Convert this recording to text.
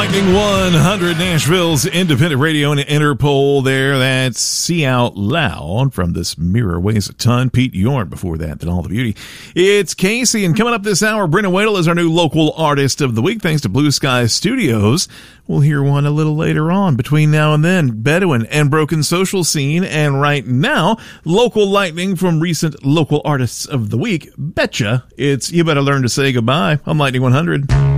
Lightning 100, Nashville's independent radio and Interpol there. That's See Out Loud from this Mirror Weighs a Ton. Pete Yorn before that, then All the Beauty. It's Casey, and coming up this hour, Brenna Wadle is our new local artist of the week, thanks to Blue Sky Studios. We'll hear one a little later on. Between now and then, Bedouin and Broken Social Scene, and right now, local lightning from recent local artists of the week. Betcha it's You Better Learn to Say Goodbye on Lightning 100.